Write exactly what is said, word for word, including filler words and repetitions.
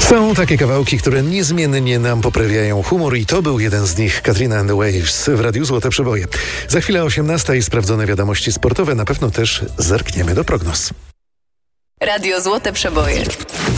Są takie kawałki, które niezmiennie nam poprawiają humor i to był jeden z nich. Katrina and the Waves w Radiu Złote Przeboje. Za chwilę osiemnasta i sprawdzone wiadomości sportowe. Na pewno też zerkniemy do prognoz. Radio Złote Przeboje.